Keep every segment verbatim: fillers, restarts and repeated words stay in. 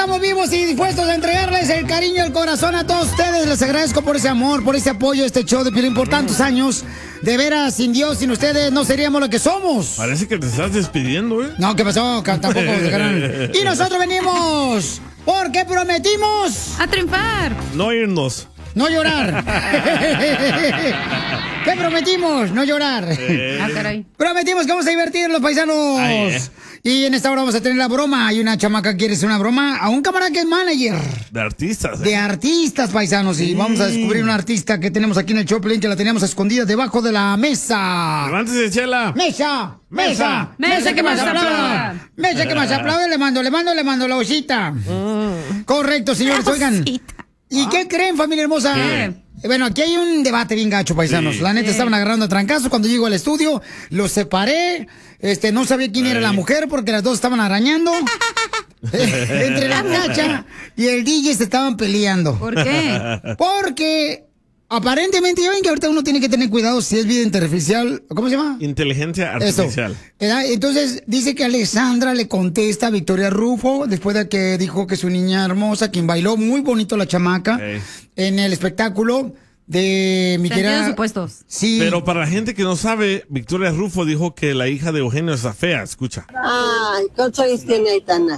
estamos vivos y dispuestos a entregarles el cariño y el corazón a todos ustedes. Les agradezco por ese amor, por ese apoyo a este show de Piolín por tantos años. De veras, sin Dios, sin ustedes, no seríamos lo que somos. Parece que te estás despidiendo, ¿eh? No, ¿qué pasó? Tampoco. Y nosotros venimos porque prometimos... A triunfar. No irnos. No llorar. ¿Qué prometimos? No llorar. Eh. Ah, caray. Prometimos que vamos a divertir los paisanos. Ay, eh. Y en esta hora vamos a tener la broma. Hay una chamaca que quiere hacer una broma a un camarada que es manager. De artistas. ¿eh? De artistas, paisanos. Y Sí. vamos a descubrir una artista que tenemos aquí en el Choplin, que la teníamos escondida debajo de la mesa. Levántese, Chela. ¡Mesa! ¡Mesa! Mesa que más aplauda. ¡Mesa que más aplaude! Le mando, le mando, le mando la osita. Mm. Correcto, señores. Oigan. ¿Y qué creen, familia hermosa? ¿Qué? Bueno, aquí hay un debate bien gacho, paisanos. Sí. La neta Sí. estaban agarrando a trancazos. Cuando llego al estudio, los separé. Este, no sabía quién era Ey. la mujer porque las dos estaban arañando. Entre la Cacha y el D J se estaban peleando. ¿Por qué? Porque aparentemente, ya ven que ahorita uno tiene que tener cuidado si es vida artificial. ¿Cómo se llama? Inteligencia Eso. artificial. ¿Verdad? Entonces dice que Alessandra le contesta a Victoria Rufo después de que dijo que su niña hermosa, quien bailó muy bonito la chamaca Ey. en el espectáculo de mi Sentidos querida... opuestos. Sí. Pero para la gente que no sabe, Victoria Rufo dijo que la hija de Eugenio está fea. Escucha. Ay, ¿cuántos años tiene Aitana?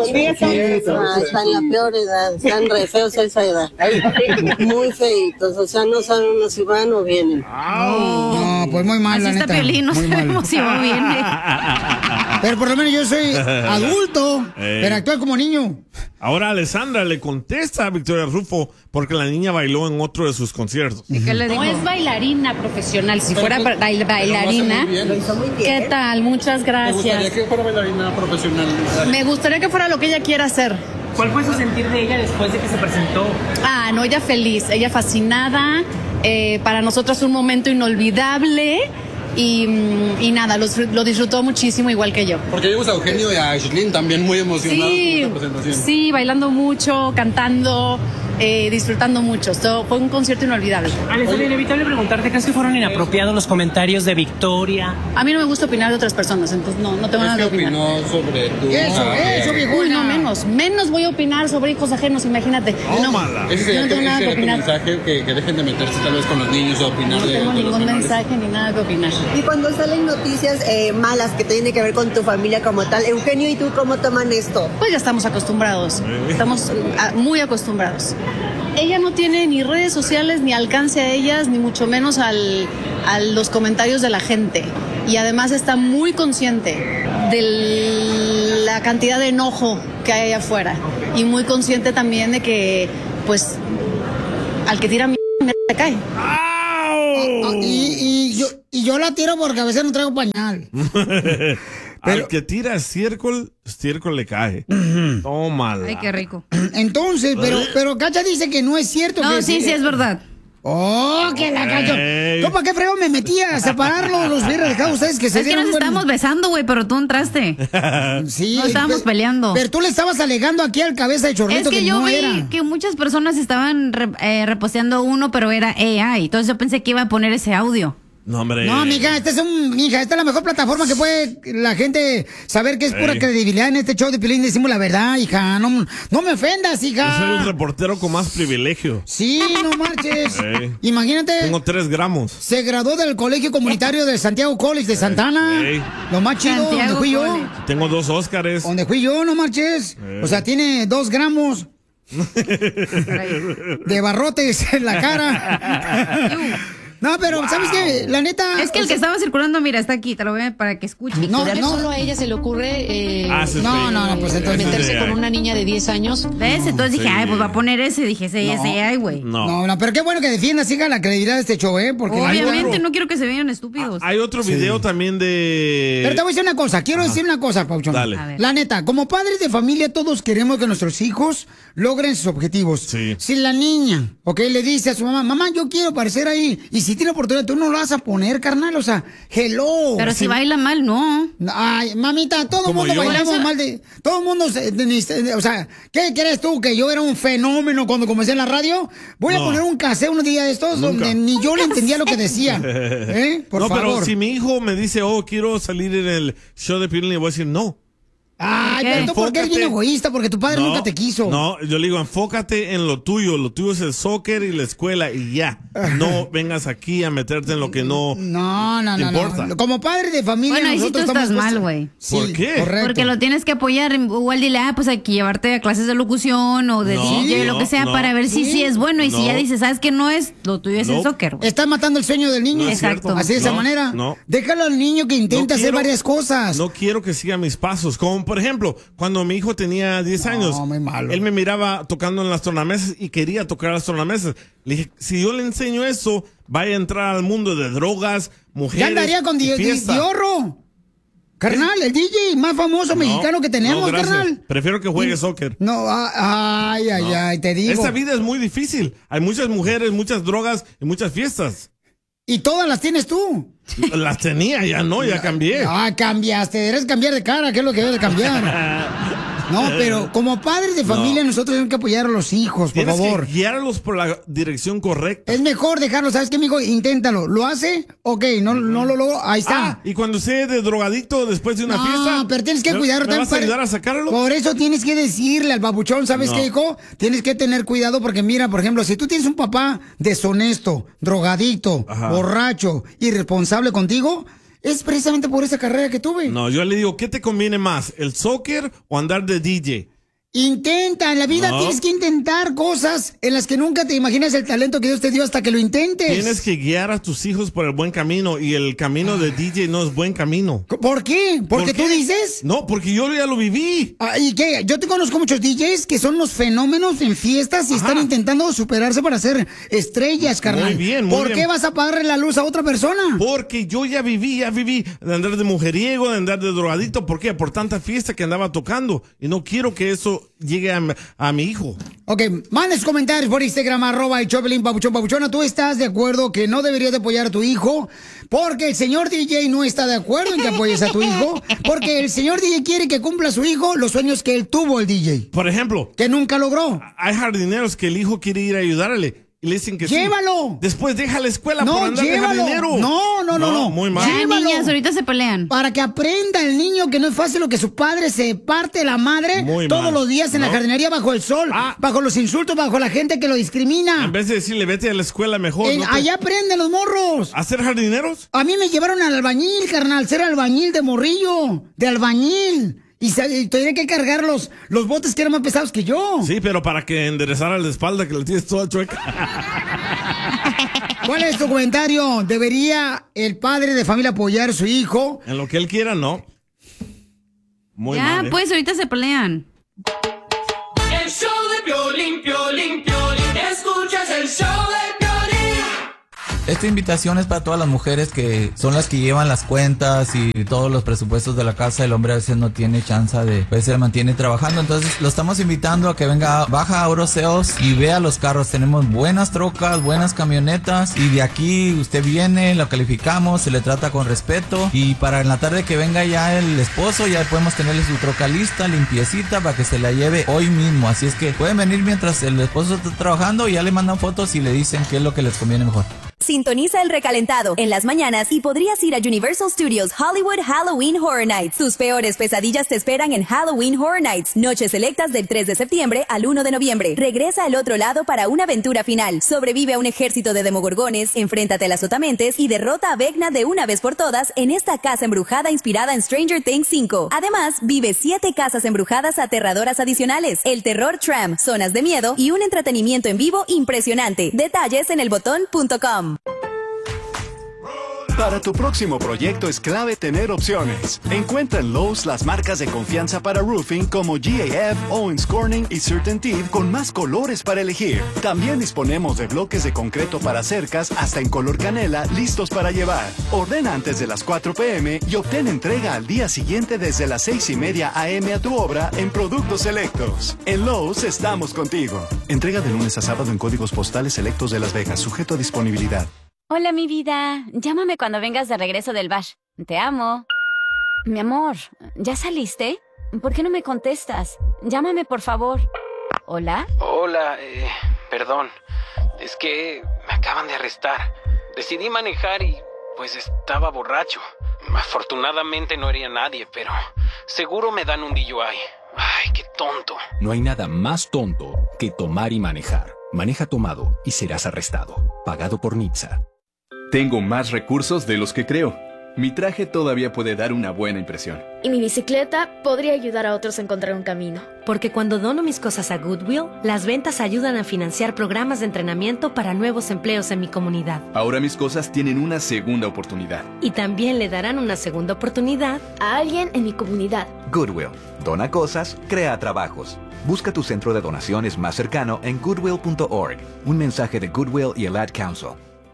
Ah, está en la peor edad, están re feos a esa edad. Muy feitos, o sea, no saben uno si van o vienen. No, pues muy mal, Así la está neta. Piolín, no Muy mal. sabemos si va bien. Pero por lo menos yo soy adulto, Ey. pero actúo como niño. Ahora Alessandra le contesta a Victoria Rufo porque la niña bailó en otro de sus conciertos. ¿Y qué le dijo? No es bailarina profesional. Si fuera ba- bail- bailarina, ¿qué tal? Muchas gracias. que fuera bailarina profesional? Me gustaría que fuera lo que ella quiera hacer. ¿Cuál fue su sentir de ella después de que se presentó? Ah, no, ella feliz, ella fascinada. Eh, para nosotros un momento inolvidable. Y, mm, y nada, lo, lo disfrutó muchísimo, igual que yo. Porque vimos a Eugenio y a Aislinn también muy emocionados Sí, con esta presentación. sí, bailando mucho, cantando, eh, disfrutando mucho. Esto fue un concierto inolvidable. Alessandra, inevitable preguntarte, ¿crees que fueron inapropiados los comentarios de Victoria? A mí no me gusta opinar de otras personas, entonces no, no tengo nada ¿Qué que opinar. opinó sobre tu Eso, hija? eso, Uy, viejona. no, menos. Menos voy a opinar sobre hijos ajenos, imagínate. No, Tómala. Ese yo sería, no tengo ese nada que sería tu opinar. mensaje, que, que dejen de meterse tal vez con los niños o opinar No de, tengo de los ningún menores. mensaje ni nada que opinar. Y cuando salen noticias eh, malas que tienen que ver con tu familia como tal, Eugenio y tú, ¿cómo toman esto? Pues ya estamos acostumbrados. Estamos eh, a- muy acostumbrados. Ella no tiene ni redes sociales, ni alcance a ellas, ni mucho menos al, a los comentarios de la gente. Y además está muy consciente de la cantidad de enojo que hay allá afuera. Y muy consciente también de que, pues, al que tira mierda le cae. Ah, y, y yo, y yo la tiro porque a veces no traigo pañal. Al que tira estiércol, estiércol le cae. Tómala. Ay, qué rico. Entonces, pero, pero Cacha dice que no es cierto. No, que sí, sí, es verdad. Oh, que la Cacha. Ey. ¿Yo para qué frego me metía a separarlo los viernes de cada ustedes que se Es que dieron nos buen- estábamos besando, güey, pero tú entraste. Sí, no estábamos pe- peleando. Pero tú le estabas alegando aquí al cabeza de chorrito Es que, que, yo no vi era. que muchas personas estaban re- eh, reposteando uno, pero era A I. Entonces yo pensé que iba a poner ese audio. No, hombre. No, mija, esta es un, mija, esta es la mejor plataforma que puede la gente saber que es pura Ey. credibilidad en este show de Piolín. Decimos la verdad, hija. No, no me ofendas, Yo soy el hija. reportero con más privilegio. Sí, no marches. Ey. Imagínate. Tengo tres gramos. Se graduó del Colegio Comunitario de Santiago College de Santana. Ey. Lo más chido, donde Santiago fui yo. College. Tengo dos Óscares. Donde fui yo, no marches. Ey. O sea, tiene dos gramos de barrotes en la cara. No, pero ¿sabes qué? La neta... Es que el o que sea, estaba circulando, mira, está aquí, te lo voy a para que escuches. No, ¿Será que no. solo a ella se le ocurre eh, Ah, sí, No, sí. no, no, pues entonces- meterse Sí, con ay. una niña de diez años? ¿Ves? Entonces dije, Sí. ay, pues va a poner ese. Dije, ese, No. ese, ay, güey. No. No, no, pero qué bueno que defiendas, siga la credibilidad de este show, ¿eh? Porque la neta- Obviamente, no quiero que se vean estúpidos. Hay otro video también de... Pero te voy a decir una cosa, quiero decir una cosa, Pauchón. Dale. A ver. La neta, como padres de familia, todos queremos que nuestros hijos logren sus objetivos. Sí. Si la niña, ok, le dice a su mamá, mamá, yo quiero aparecer ahí, y si tiene oportunidad, tú no lo vas a poner, carnal, o sea, hello. Pero si baila mal, no. Ay, mamita, todo el Como mundo yo. bailamos Por eso- mal de... Todo el mundo, se- de- de- o sea, ¿qué crees tú? ¿Que yo era un fenómeno cuando comencé en la radio? Voy a No. poner un cassette un día de estos Nunca. donde ni yo le entendía lo que decía. ¿Eh? Por no, favor. pero si mi hijo me dice, oh, quiero salir en el show de Piolín, le voy a decir no. Ay, pero tú, ¿por qué eres bien egoísta? Porque tu padre No, nunca te quiso. No, yo le digo, enfócate en lo tuyo. Lo tuyo es el soccer y la escuela y ya. No vengas aquí a meterte en lo que no, No, no, te no, importa. no. Como padre de familia, Bueno, ahí sí tú nosotros estás estamos mal, puestos- güey. Sí, ¿Por qué? correcto. Porque lo tienes que apoyar. Igual dile, ah, pues hay que llevarte a clases de locución o de No, D J, no, lo que sea, no. para ver si Sí. sí es bueno. Y si No. ya dices, ¿sabes qué? No es, lo tuyo es el No. soccer, güey. Estás matando el sueño del niño. No es Exacto. cierto. Así de esa No, manera. No. Déjalo al niño que intenta No hacer quiero- varias cosas. No quiero que siga mis pasos. Como por ejemplo, cuando mi hijo tenía diez años, muy malo. él me miraba tocando en las tornamesas y quería tocar las tornamesas. Le dije, si yo le enseño eso, vaya a entrar al mundo de drogas, mujeres. Ya andaría con y Di- Di- fiesta. Diorro. Carnal, el D J más famoso No, mexicano que tenemos, no, gracias. carnal. Prefiero que juegue soccer. No, ah, ay, ay, No. ay, te digo. Esta vida es muy difícil. Hay muchas mujeres, muchas drogas y muchas fiestas. Y todas las tienes tú. Las tenía, ya no, ya cambié. Ah, cambiaste. Debes cambiar de cara, que es lo que debes de cambiar. No, pero como padres de familia, No. nosotros tenemos que apoyar a los hijos, por Tienes favor. que guiarlos por la dirección correcta. Es mejor dejarlo, ¿sabes qué, amigo? Inténtalo. ¿Lo hace? Ok, no, no lo logro. Ahí está. Ah, y cuando sea de drogadicto después de una No, fiesta. pero tienes que ¿me- cuidarlo ¿Me también vas a para- ayudar a sacarlo? Por eso tienes que decirle al babuchón, ¿sabes No. qué, hijo? Tienes que tener cuidado porque mira, por ejemplo, si tú tienes un papá deshonesto, drogadicto, Ajá. borracho, irresponsable contigo, es precisamente por esa carrera que tuve. No, yo le digo, ¿qué te conviene más? ¿El soccer o andar de D J? Intenta, en la vida No. tienes que intentar cosas en las que nunca te imaginas el talento que Dios te dio hasta que lo intentes. Tienes que guiar a tus hijos por el buen camino y el camino de D J no es buen camino. ¿Por qué? ¿Porque ¿Por tú qué? dices? No, porque yo ya lo viví. Ah, ¿y qué? Yo te conozco muchos D Js que son unos fenómenos en fiestas y Ajá. están intentando superarse para ser estrellas, carnal. Muy bien, muy ¿Por bien. qué vas a pagarle la luz a otra persona? Porque yo ya viví, ya viví de andar de mujeriego, de andar de drogadito. ¿Por qué? Por tanta fiesta que andaba tocando. Y no quiero que eso llegue a, mi- a mi hijo. Ok, mandes comentarios por Instagram, arroba el Choplin Papuchón Papuchona. ¿Tú estás de acuerdo que no deberías de apoyar a tu hijo? Porque el señor D J no está de acuerdo en que apoyes a tu hijo. Porque el señor D J quiere que cumpla su hijo los sueños que él tuvo, el D J. Por ejemplo, Que nunca logró. hay jardineros que el hijo quiere ir a ayudarle. Y le dicen que sí. ¡Llévalo! Después deja la escuela No, por andar de llévalo. jardinero. No, no, no, no. Muy mal. Ya, Llévalo. niñas, ahorita se pelean. Para que aprenda el niño que no es fácil lo que su padre se parte la madre Muy todos mal. los días en la No. jardinería bajo el sol, Ah. bajo los insultos, bajo la gente que lo discrimina. En vez de decirle, vete a la escuela mejor. En- no te- allá aprenden los morros. ¿A ser jardineros? A mí me llevaron al albañil, carnal, ser albañil de morrillo, de albañil. Y, se- y tenía que cargar los, los botes que eran más pesados que yo. Sí, pero para que enderezara la espalda, que le tienes toda chueca. ¿Cuál es tu comentario? ¿Debería el padre de familia apoyar a su hijo? En lo que él quiera, no. Muy ya, mal, ¿eh? pues ahorita se pelean. El show de Piolín, Piolín, Piolín. Escuchas el show de Piolín. Esta invitación es para todas las mujeres que son las que llevan las cuentas y todos los presupuestos de la casa. El hombre a veces no tiene chance de, pues se mantiene trabajando. Entonces lo estamos invitando a que venga, baja a Oroseos y vea los carros. Tenemos buenas trocas, buenas camionetas y de aquí usted viene, lo calificamos, se le trata con respeto y para en la tarde que venga ya el esposo ya podemos tenerle su troca lista, limpiecita para que se la lleve hoy mismo. Así es que pueden venir mientras el esposo está trabajando y ya le mandan fotos y le dicen qué es lo que les conviene mejor. Sintoniza el recalentado en las mañanas y podrías ir a Universal Studios Hollywood Halloween Horror Nights. Tus peores pesadillas te esperan en Halloween Horror Nights. Noches selectas del tres de septiembre al uno de noviembre. Regresa al otro lado para una aventura final. Sobrevive a un ejército de demogorgones, enfréntate a las otamentes y derrota a Vecna de una vez por todas en esta casa embrujada inspirada en Stranger Things cinco. Además, vive siete casas embrujadas aterradoras adicionales, el terror tram, zonas de miedo y un entretenimiento en vivo impresionante. Detalles en el botón punto com. Para tu próximo proyecto es clave tener opciones. Encuentra en Lowe's las marcas de confianza para roofing como G A F, Owens Corning y CertainTeed con más colores para elegir. También disponemos de bloques de concreto para cercas hasta en color canela listos para llevar. Ordena antes de las cuatro p m y obtén entrega al día siguiente desde las seis y media a m a tu obra en productos selectos. En Lowe's estamos contigo. Entrega de lunes a sábado en códigos postales selectos de Las Vegas, sujeto a disponibilidad. Hola, mi vida. Llámame cuando vengas de regreso del bash. Te amo. Mi amor, ¿ya saliste? ¿Por qué no me contestas? Llámame, por favor. ¿Hola? Hola, eh, perdón. Es que me acaban de arrestar. Decidí manejar y pues estaba borracho. Afortunadamente no hería a nadie, pero seguro me dan un D U I. Ay, qué tonto. No hay nada más tonto que tomar y manejar. Maneja tomado y serás arrestado. Pagado por N H T S A. Tengo más recursos de los que creo. Mi traje todavía puede dar una buena impresión. Y mi bicicleta podría ayudar a otros a encontrar un camino. Porque cuando dono mis cosas a Goodwill, las ventas ayudan a financiar programas de entrenamiento para nuevos empleos en mi comunidad. Ahora mis cosas tienen una segunda oportunidad. Y también le darán una segunda oportunidad a alguien en mi comunidad. Goodwill. Dona cosas, crea trabajos. Busca tu centro de donaciones más cercano en goodwill punto org. Un mensaje de Goodwill y el Ad Council.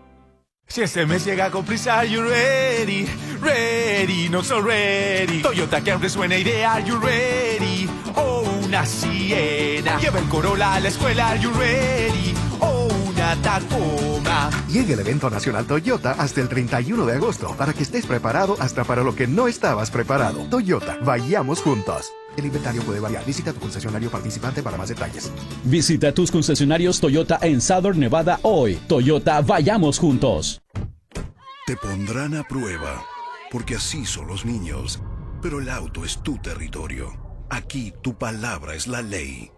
Si este mes llega con prisa, are you ready? Ready, not so ready. Toyota Camry suena idea, are you ready? Oh, una Siena. Lleva el Corolla a la escuela, are you ready? Oh, una Tacoma. Llega el evento nacional Toyota hasta el treinta y uno de agosto para que estés preparado hasta para lo que no estabas preparado. Toyota, vayamos juntos. El inventario puede variar. Visita tu concesionario participante para más detalles. Visita tus concesionarios Toyota en Southern Nevada hoy. Toyota, vayamos juntos. Te pondrán a prueba, porque así son los niños. Pero el auto es tu territorio. Aquí tu palabra es la ley.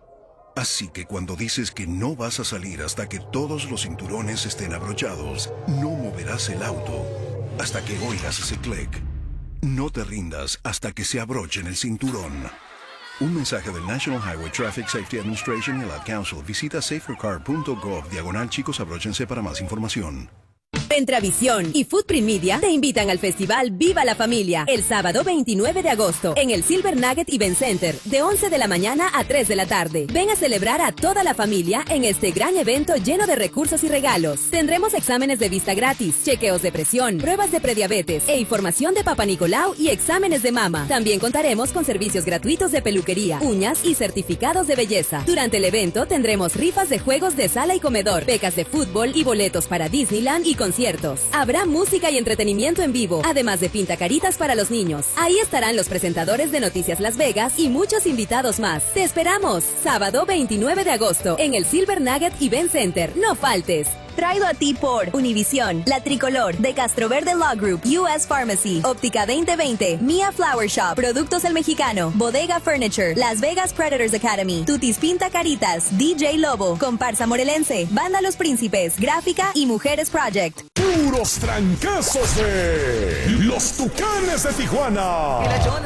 Así que cuando dices que no vas a salir hasta que todos los cinturones estén abrochados, no moverás el auto hasta que oigas ese clic. No te rindas hasta que se abrochen el cinturón. Un mensaje del National Highway Traffic Safety Administration y el Ad Council. Visita safercar punto gov diagonal chicos abróchense para más información. Ventravisión y Footprint Media te invitan al festival Viva la Familia el sábado veintinueve de agosto en el Silver Nugget Event Center de once de la mañana a tres de la tarde. Ven a celebrar a toda la familia en este gran evento lleno de recursos y regalos. Tendremos exámenes de vista gratis, chequeos de presión, pruebas de prediabetes e información de Papá Nicolau y exámenes de mama. También contaremos con servicios gratuitos de peluquería, uñas y certificados de belleza. Durante el evento tendremos rifas de juegos de sala y comedor, becas de fútbol y boletos para Disneyland y conciertos. Habrá música y entretenimiento en vivo, además de pintacaritas para los niños. Ahí estarán los presentadores de Noticias Las Vegas y muchos invitados más. ¡Te esperamos! Sábado veintinueve de agosto en el Silver Nugget Event Center. ¡No faltes! Traído a ti por Univisión, La Tricolor, De Castro Verde Law Group, U S Pharmacy, Óptica veinte veinte, Mia Flower Shop, Productos El Mexicano, Bodega Furniture, Las Vegas Predators Academy, Tutis Pinta Caritas, D J Lobo, Comparsa Morelense, Banda Los Príncipes, Gráfica y Mujeres Project. Puros trancazos de Los Tucanes de Tijuana.